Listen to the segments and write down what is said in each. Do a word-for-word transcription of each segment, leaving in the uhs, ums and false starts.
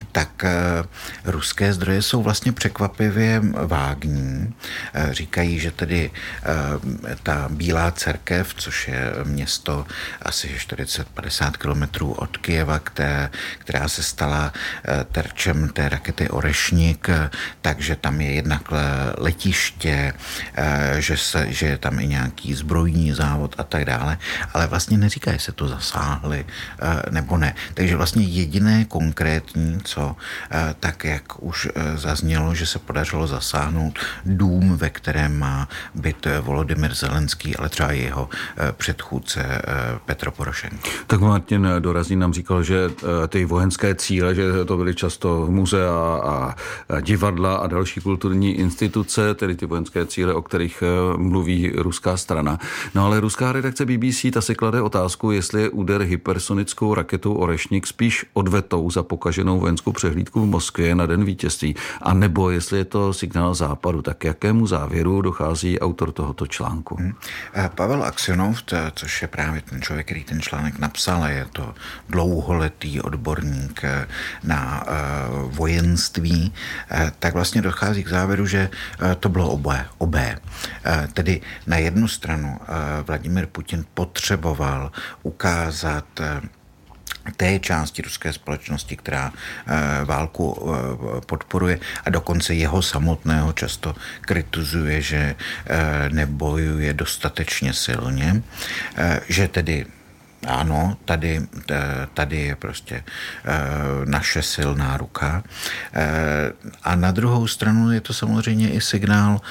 tak ruské zdroje jsou vlastně překvapivě vágní. Říkají, že tedy ta Bílá cerkev, což je město asi čtyřicet padesát kilometrů od Kyjeva, které, která se stala terčem té rakety Orešnik, takže tam je jednak letiště, že, se, že je tam i nějaký zbrojní závod a tak dále, ale vlastně neříká, jestli to zasáhli nebo ne. Takže vlastně jediné konkrétní, co tak, jak už zaznělo, že se podařilo zasáhnout dům, ve kterém má být Volodymyr Zelenský, ale třeba jeho předchůdce Petro Porošenko. Tak Martin Dorazín nám říkal, že ty vojenské cíle, že to byly často muzea a divadla a další kulturní instituce, tedy ty vojenské cíle, o kterých mluví ruská strana. No ale ruská redakce B B C ta si klade otázku, jestli je úder hypersonickou raketou Orešnik spíš odvetou za pokaženou vojenskou přehlídku v Moskvě na den vítězství, a nebo jestli je to signál západu. Tak jakému závěru dochází autor tohoto článku? Hmm. Pavel Aksionov, což je právě ten člověk, který ten článek napsal, je to dlouholetý odborník na vojenství, tak vlastně dochází k závěru, že to bylo obé. obé. Tedy na jednu stranu Vladimir Putin potřeboval ukázat té části ruské společnosti, která válku podporuje a dokonce jeho samotného často kritizuje, že nebojuje dostatečně silně, že tedy ano, tady, tady je prostě naše silná ruka. A na druhou stranu je to samozřejmě i signál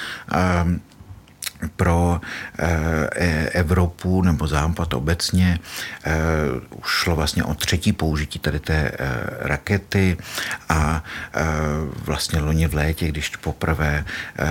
pro Evropu nebo Západ obecně. Už šlo vlastně o třetí použití tady té rakety a vlastně loni v létě, když poprvé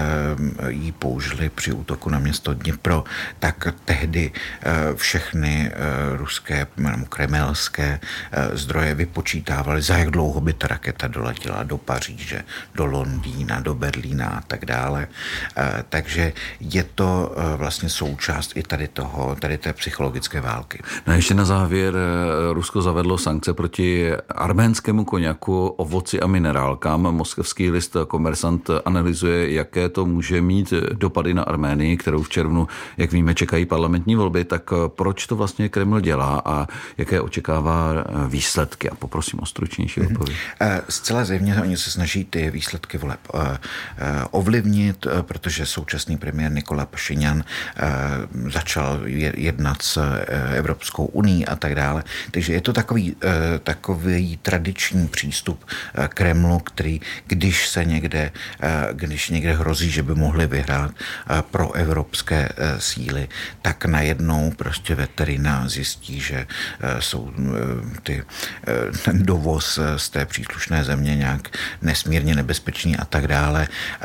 ji použili při útoku na město Dnipro, tak tehdy všechny ruské nebo kremelské zdroje vypočítávaly, za jak dlouho by ta raketa doletěla do Paříže, do Londýna, do Berlína a tak dále. Takže je to vlastně součást i tady toho, tady té psychologické války. No ještě na závěr, Rusko zavedlo sankce proti arménskému koněku, ovoci a minerálkám. Moskevský list Komersant analyzuje, jaké to může mít dopady na Arménii, kterou v červnu, jak víme, čekají parlamentní volby. Tak proč to vlastně Kreml dělá a jaké očekává výsledky? A poprosím o stručnější mm-hmm. odpověď. Zcela zjevně oni se snaží ty výsledky voleb ovlivnit, protože současný premiér Nikola Pašinjan začal jednat s Evropskou unií a tak dále. Takže je to takový, takový tradiční přístup Kremlu, který, když se někde, když někde hrozí, že by mohli vyhrát pro evropské síly, tak najednou prostě veterina zjistí, že jsou ty, ten dovoz z té příslušné země nějak nesmírně nebezpečný a tak dále.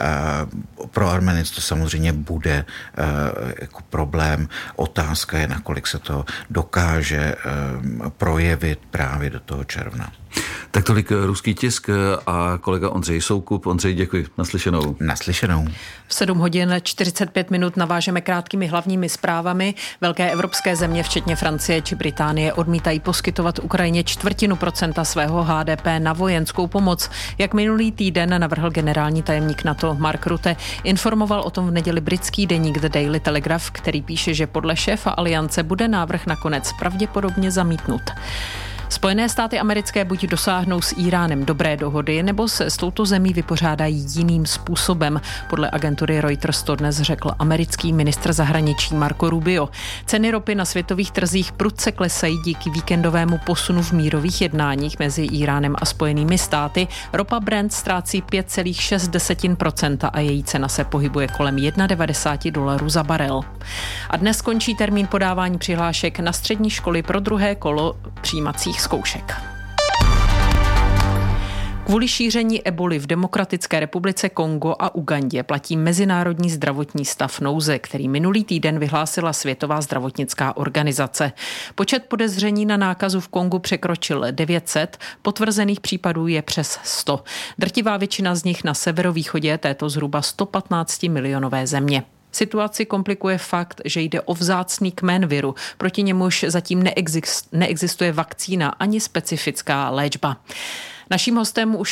Pro Arménec to samozřejmě bude jako problém. Otázka je, nakolik se to dokáže projevit právě do toho června. Tak tolik ruský tisk a kolega Ondřej Soukup. Ondřej, děkuji. Naslyšenou. Naslyšenou. V sedm hodin čtyřicet pět minut navážeme krátkými hlavními zprávami. Velké evropské země, včetně Francie či Británie, odmítají poskytovat Ukrajině čtvrtinu procenta svého H D P na vojenskou pomoc. Jak minulý týden navrhl generální tajemník NATO Mark Rutte, informoval o tom v neděli britský deník The Daily Telegraph, který píše, že podle šéfa aliance bude návrh nakonec pravděpodobně zamítnut. Spojené státy americké buď dosáhnou s Íránem dobré dohody, nebo se s touto zemí vypořádají jiným způsobem. Podle agentury Reuters to dnes řekl americký ministr zahraničí Marco Rubio. Ceny ropy na světových trzích prudce klesají díky víkendovému posunu v mírových jednáních mezi Íránem a Spojenými státy. Ropa Brent ztrácí pět celá šest procenta a její cena se pohybuje kolem devadesát jedna dolarů za barel. A dnes končí termín podávání přihlášek na střední školy pro druhé kolo přijímacích zkoušek. Kvůli šíření eboli v Demokratické republice Kongo a Ugandě platí mezinárodní zdravotní stav nouze, který minulý týden vyhlásila Světová zdravotnická organizace. Počet podezření na nákazu v Kongu překročil devět set, potvrzených případů je přes sto. Drtivá většina z nich na severovýchodě této zhruba sto patnáct milionové země. Situaci komplikuje fakt, že jde o vzácný kmen viru, proti němuž zatím neexistuje vakcína ani specifická léčba. Naším hostem už